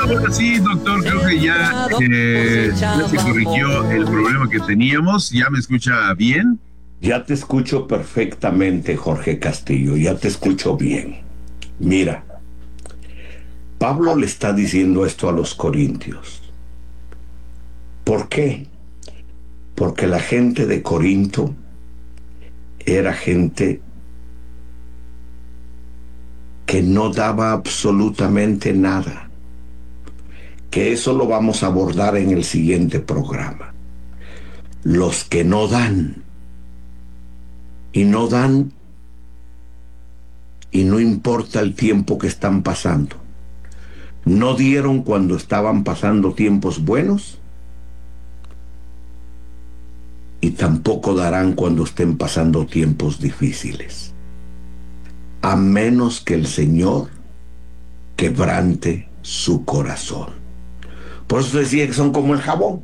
ahora sí, doctor, creo que ya se corrigió el problema que teníamos. ¿Ya me escucha bien? Ya te escucho perfectamente, Jorge Castillo, ya te escucho bien. Mira, Pablo le está diciendo esto a los corintios. ¿Por qué? Porque la gente de Corinto era gente que no daba absolutamente nada. Que eso lo vamos a abordar en el siguiente programa. Los que no dan, y no dan, y no importa el tiempo que están pasando. No dieron cuando estaban pasando tiempos buenos, y tampoco darán cuando estén pasando tiempos difíciles. A menos que el Señor quebrante su corazón. Por eso decía que son como el jabón.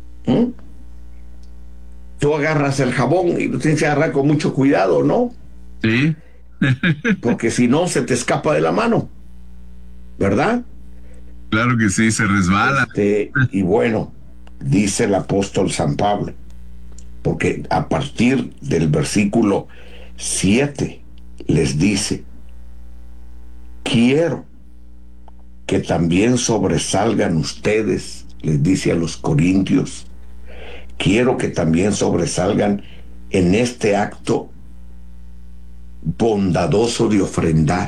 Tú agarras el jabón y lo tienes que agarrar con mucho cuidado, ¿no? Sí. Porque si no, se te escapa de la mano, ¿verdad? Claro que sí, se resbala. Y bueno, dice el apóstol San Pablo, porque a partir del versículo 7 les dice: quiero que también sobresalgan ustedes, les dice a los corintios, quiero que también sobresalgan en este acto bondadoso de ofrendar.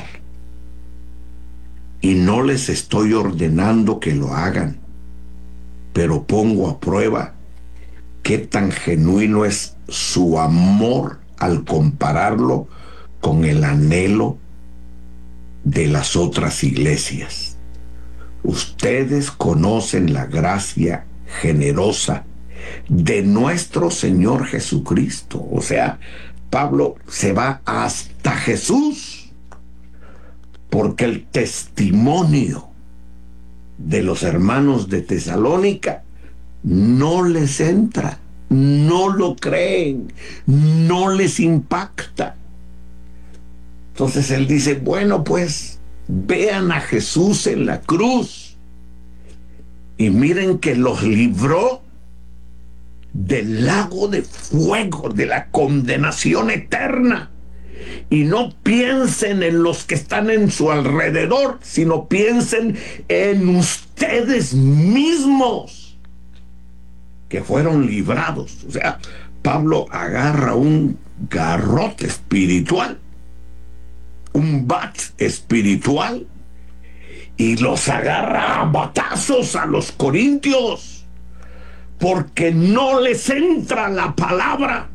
Y no les estoy ordenando que lo hagan, pero pongo a prueba qué tan genuino es su amor al compararlo con el anhelo de las otras iglesias. Ustedes conocen la gracia generosa de nuestro Señor Jesucristo. O sea, Pablo se va hasta Jesús, porque el testimonio de los hermanos de Tesalónica no les entra, no lo creen, no les impacta. Entonces él dice, bueno, pues vean a Jesús en la cruz y miren que los libró del lago de fuego, de la condenación eterna. Y no piensen en los que están en su alrededor, sino piensen en ustedes mismos que fueron librados. O sea, Pablo agarra un garrote espiritual, un bat espiritual, y los agarra a batazos a los corintios, porque no les entra la palabra.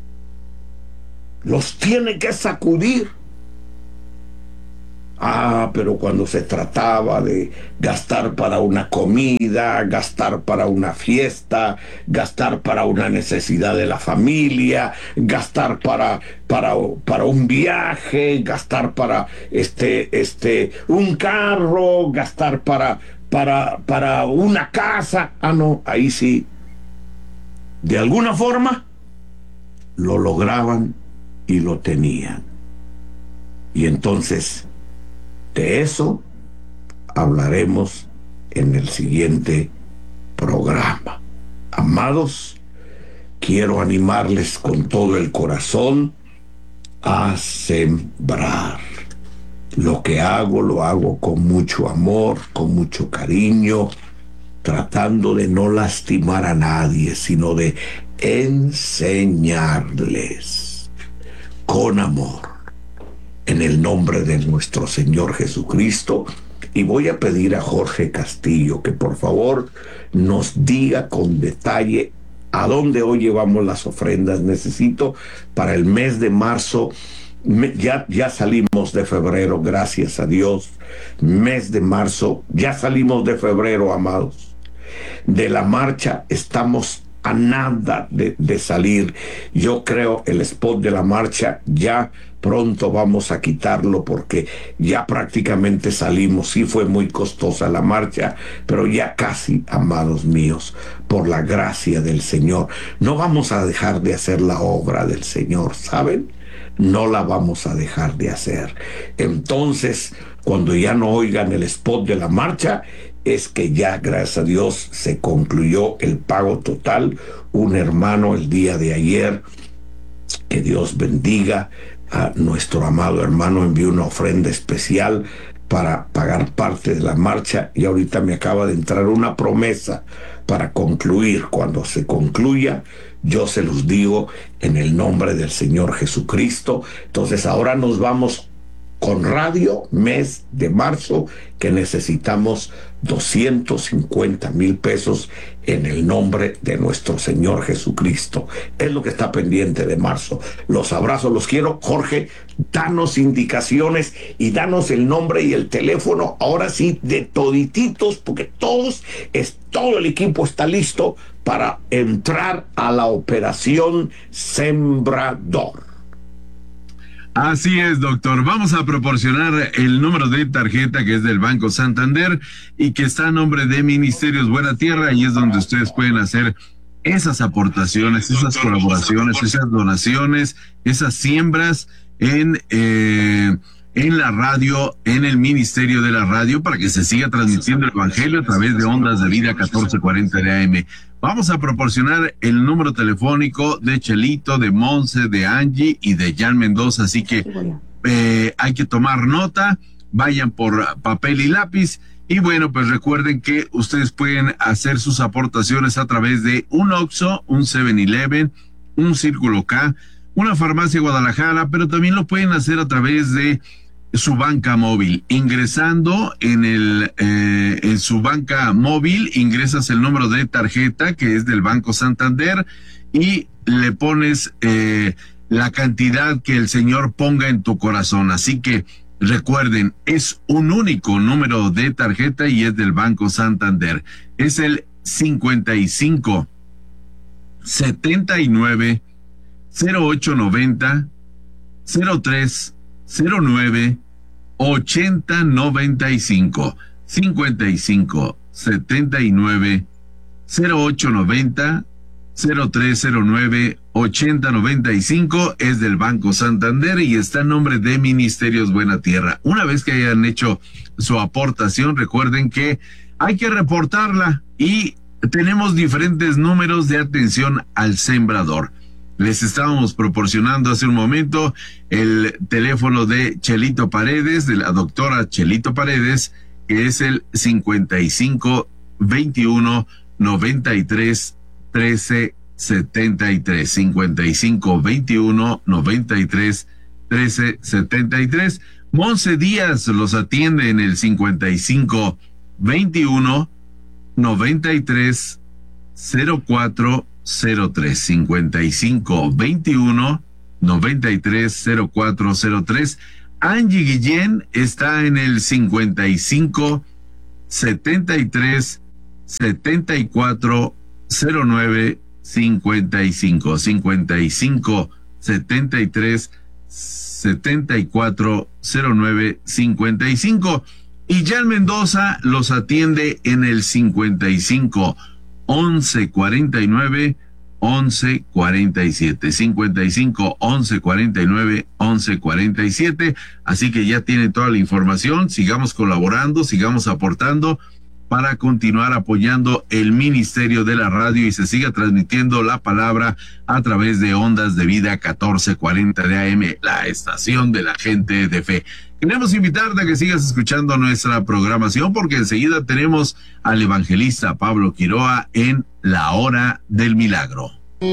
Los tiene que sacudir. Pero cuando se trataba de gastar para una comida, gastar para una fiesta, gastar para una necesidad de la familia, gastar para un viaje, gastar para un carro, gastar para una casa, no, ahí sí, de alguna forma lo lograban y lo tenían. Y entonces de eso hablaremos en el siguiente programa. Amados, quiero animarles con todo el corazón a sembrar. Lo que hago, lo hago con mucho amor, con mucho cariño, tratando de no lastimar a nadie, sino de enseñarles con amor, en el nombre de nuestro Señor Jesucristo. Y voy a pedir a Jorge Castillo que por favor nos diga con detalle a dónde hoy llevamos las ofrendas. Necesito para el mes de marzo, ya salimos de febrero, gracias a Dios. Mes de marzo, ya salimos de febrero, amados. De la marcha estamos a nada de salir. Yo creo el spot de la marcha ya pronto vamos a quitarlo, porque ya prácticamente salimos. Sí fue muy costosa la marcha, pero ya casi, amados míos, por la gracia del Señor. No vamos a dejar de hacer la obra del Señor, ¿saben? No la vamos a dejar de hacer. Entonces, cuando ya no oigan el spot de la marcha, es que ya, gracias a Dios, se concluyó el pago total. Un hermano el día de ayer, que Dios bendiga a nuestro amado hermano, envió una ofrenda especial para pagar parte de la marcha, y ahorita me acaba de entrar una promesa para concluir. Cuando se concluya, yo se los digo en el nombre del Señor Jesucristo. Entonces ahora nos vamos con radio, mes de marzo, que necesitamos 250,000 pesos en el nombre de nuestro Señor Jesucristo. Es lo que está pendiente de marzo. Los abrazo, los quiero. Jorge, danos indicaciones y danos el nombre y el teléfono, ahora sí, de todititos, porque todo el equipo está listo para entrar a la operación Sembrador. Así es, doctor. Vamos a proporcionar el número de tarjeta que es del Banco Santander y que está a nombre de Ministerios Buena Tierra, y es donde ustedes pueden hacer esas aportaciones, esas colaboraciones, esas donaciones, esas siembras en la radio, en el Ministerio de la Radio, para que se siga transmitiendo el Evangelio a través de Ondas de Vida 1440 de AM. Vamos a proporcionar el número telefónico de Chelito, de Monse, de Angie y de Jan Mendoza, así que hay que tomar nota, vayan por papel y lápiz, y bueno, pues recuerden que ustedes pueden hacer sus aportaciones a través de un Oxxo, un 7-Eleven, un Círculo K, una farmacia Guadalajara, pero también lo pueden hacer a través de su banca móvil. Ingresando en su banca móvil, ingresas el número de tarjeta que es del Banco Santander y le pones la cantidad que el Señor ponga en tu corazón. Así que recuerden, es un único número de tarjeta y es del Banco Santander. Es el 55 79 0890 03 09 8095 55 79 0890 0309 8095 es del Banco Santander y está en nombre de Ministerios Buena Tierra. Una vez que hayan hecho su aportación, recuerden que hay que reportarla y tenemos diferentes números de atención al sembrador. Les estábamos proporcionando hace un momento el teléfono de Chelito Paredes, de la doctora Chelito Paredes, que es el 55 21 93 13 73, 55 21 93 13 73. Monse Díaz los atiende en el 55 21 93 04 03, 55 21 93 0403. Angie Guillén está en el 55 73 74 09 55, 55 73 74 09 55. Y Jan Mendoza los atiende en el 55 11 49 11 47, 55 11 49 11 47. Así que ya tienen toda la información. Sigamos colaborando, sigamos aportando para continuar apoyando el Ministerio de la Radio y se siga transmitiendo la palabra a través de Ondas de Vida 1440 de AM, la estación de la gente de fe. Queremos invitarte a que sigas escuchando nuestra programación porque enseguida tenemos al evangelista Pablo Quiroa en La Hora del Milagro.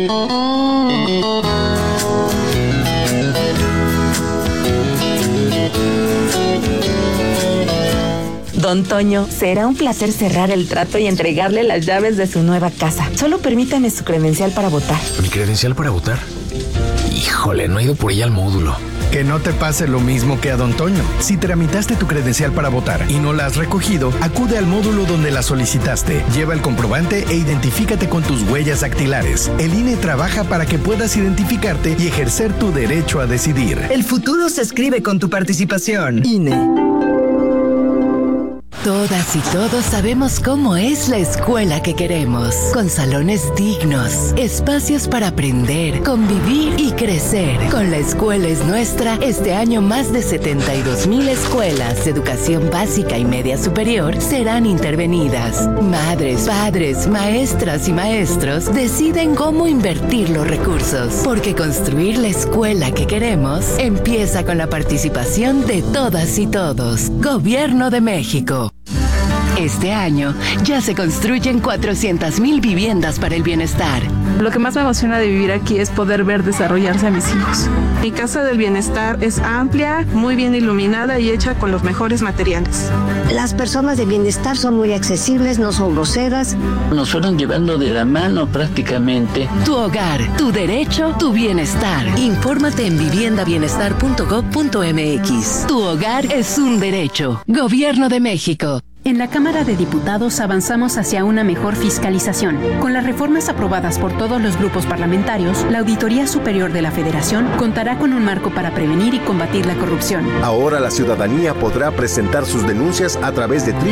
Don Toño, será un placer cerrar el trato y entregarle las llaves de su nueva casa. Solo permítame su credencial para votar. ¿Mi credencial para votar? Híjole, no he ido por ella al módulo. Que no te pase lo mismo que a Don Toño. Si tramitaste tu credencial para votar y no la has recogido, acude al módulo donde la solicitaste. Lleva el comprobante e identifícate con tus huellas dactilares. El INE trabaja para que puedas identificarte y ejercer tu derecho a decidir. El futuro se escribe con tu participación. INE. Todas y todos sabemos cómo es la escuela que queremos, con salones dignos, espacios para aprender, convivir y crecer. Con La Escuela es Nuestra, este año más de 72,000 escuelas de educación básica y media superior serán intervenidas. Madres, padres, maestras y maestros deciden cómo invertir los recursos, porque construir la escuela que queremos empieza con la participación de todas y todos. Gobierno de México. Este año ya se construyen 400,000 viviendas para el bienestar. Lo que más me emociona de vivir aquí es poder ver desarrollarse a mis hijos. Mi casa del bienestar es amplia, muy bien iluminada y hecha con los mejores materiales. Las personas de bienestar son muy accesibles, no son groseras. Nos fueron llevando de la mano prácticamente. Tu hogar, tu derecho, tu bienestar. Infórmate en viviendabienestar.gov.mx. Tu hogar es un derecho. Gobierno de México. En la Cámara de Diputados avanzamos hacia una mejor fiscalización. Con las reformas aprobadas por todos los grupos parlamentarios, la Auditoría Superior de la Federación contará con un marco para prevenir y combatir la corrupción. Ahora la ciudadanía podrá presentar sus denuncias a través de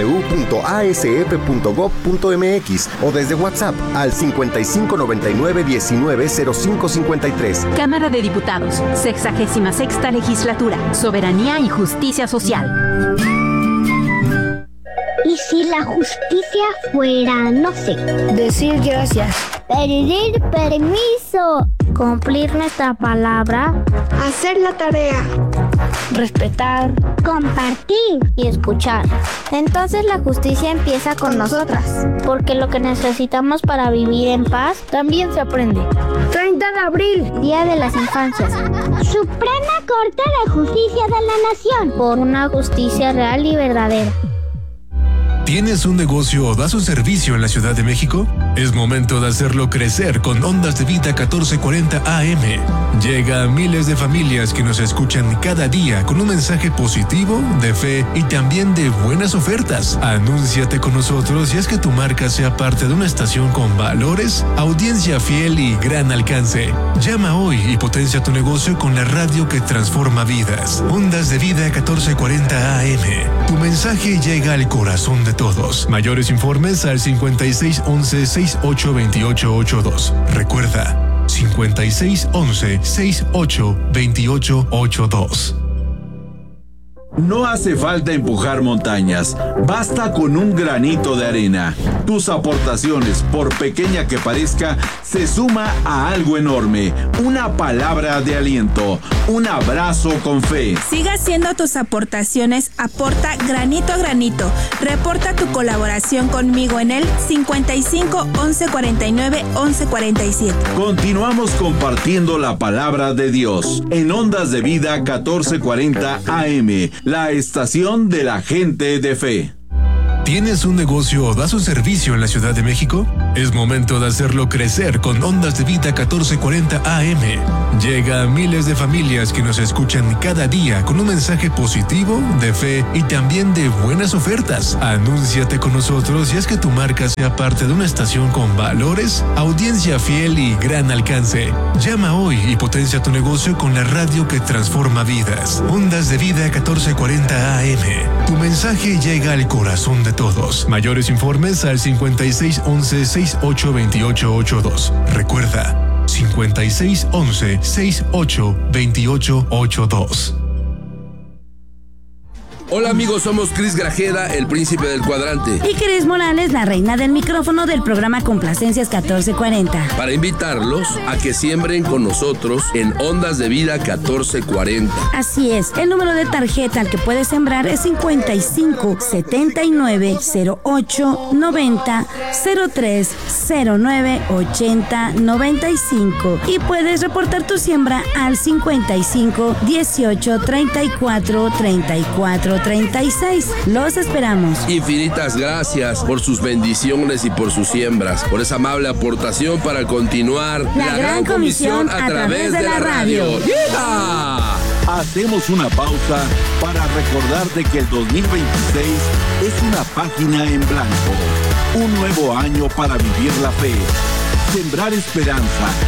www.asf.gov.mx o desde WhatsApp al 5599-190553. Cámara de Diputados, 66ª Legislatura, Soberanía y Justicia Social. ¿Y si la justicia fuera, no sé, decir gracias, pedir permiso, cumplir nuestra palabra, hacer la tarea, respetar, compartir y escuchar? Entonces la justicia empieza con nosotras, porque lo que necesitamos para vivir en paz también se aprende. 30 de abril, Día de las Infancias. Suprema Corte de Justicia de la Nación, por una justicia real y verdadera. ¿Tienes un negocio o das un servicio en la Ciudad de México? Es momento de hacerlo crecer con Ondas de Vida 1440 AM. Llega a miles de familias que nos escuchan cada día con un mensaje positivo, de fe y también de buenas ofertas. Anúnciate con nosotros y haz que tu marca sea parte de una estación con valores, audiencia fiel y gran alcance. Llama hoy y potencia tu negocio con la radio que transforma vidas. Ondas de Vida 1440 AM. Tu mensaje llega al corazón de todos. Mayores informes al 5611-682882. Recuerda, 5611-682882. No hace falta empujar montañas, basta con un granito de arena. Tus aportaciones, por pequeña que parezca, se suma a algo enorme. Una palabra de aliento, un abrazo con fe. Siga haciendo tus aportaciones, aporta granito a granito. Reporta tu colaboración conmigo en el 55 11 49 11 47. Continuamos compartiendo la palabra de Dios en Ondas de Vida 1440 AM. La estación de la gente de fe. ¿Tienes un negocio o das un servicio en la Ciudad de México? Es momento de hacerlo crecer con Ondas de Vida 1440 AM. Llega a miles de familias que nos escuchan cada día con un mensaje positivo, de fe y también de buenas ofertas. Anúnciate con nosotros y haz que tu marca sea parte de una estación con valores, audiencia fiel y gran alcance. Llama hoy y potencia tu negocio con la radio que transforma vidas. Ondas de Vida 1440 AM. Tu mensaje llega al corazón de todos. Mayores informes al 5611-682882. Recuerda, 5611-682882. Hola amigos, somos Cris Grajeda, el príncipe del cuadrante. Y Cris Morales, la reina del micrófono del programa Complacencias 1440. Para invitarlos a que siembren con nosotros en Ondas de Vida 1440. Así es, el número de tarjeta al que puedes sembrar es 55 79 08 90 03 09 80 95. Y puedes reportar tu siembra al 55 18 34 34 36. Los esperamos. Infinitas gracias por sus bendiciones y por sus siembras, por esa amable aportación para continuar la gran comisión a través de la radio. ¡Yeah! Hacemos una pausa para recordarte que el 2026 es una página en blanco, un nuevo año para vivir la fe, sembrar esperanza